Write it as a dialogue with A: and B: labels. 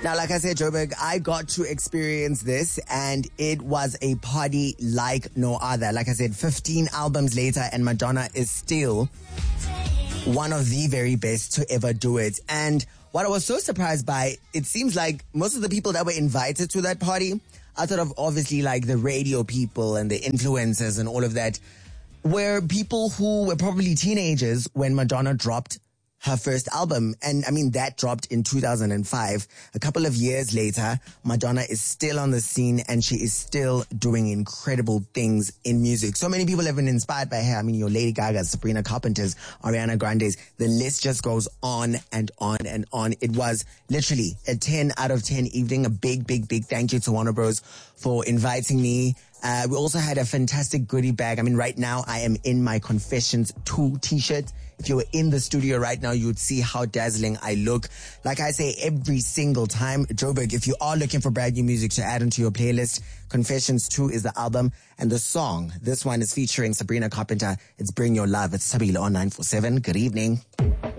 A: Now, like I said, Joburg, I got to experience this and it was a party like no other. Like I said, 15 albums later and Madonna is still one of the very best to ever do it. And what I was so surprised by, it seems like most of the people that were invited to that party, outside of obviously like the radio people and the influencers and all of that, were people who were probably teenagers when Madonna dropped her first album. And I mean, that dropped in 2005. A couple of years later, Madonna is still on the scene and she is still doing incredible things in music. So many people have been inspired by her. I mean, your Lady Gaga, Sabrina Carpenter's, Ariana Grande's, the list just goes on and on and on. It was literally a 10 out of 10 evening. A big, big, big thank you to Warner Bros for inviting me. We also had a fantastic goodie bag. I mean, right now I am in my Confessions 2 t-shirt. If you were in the studio right now, you would see how dazzling I look. Like I say every single time, Joburg, if you are looking for brand new music to add into your playlist, Confessions 2 is the album. And the song, this one is featuring Sabrina Carpenter. It's Bring Your Love. It's Sabile on 947. Good evening.